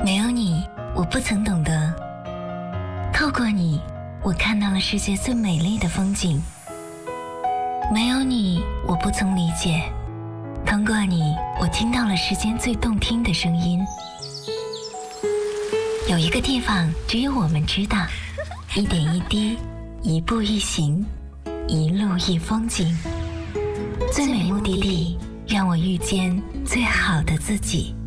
没有你，我不曾懂得。透过你，我看到了世界最美丽的风景。没有你，我不曾理解。通过你，我听到了世间最动听的声音。有一个地方，只有我们知道，一点一滴，一步一行，一路一风景。最美目的地，让我遇见最好的自己。